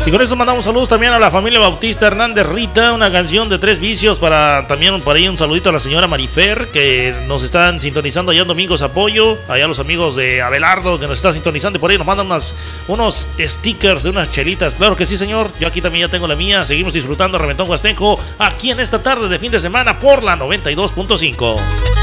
Y con esto mandamos saludos también a la familia Bautista Hernández Rita, una canción de Tres Vicios para también por ahí un saludito a la señora Marifer que nos están sintonizando allá en Domingos Apoyo, allá los amigos de Abelardo que nos están sintonizando y por ahí nos mandan unos stickers de unas chelitas. Claro que sí, señor, yo aquí también ya tengo la mía. Seguimos disfrutando Reventón Huasteco aquí en esta tarde de fin de semana por la 92.5.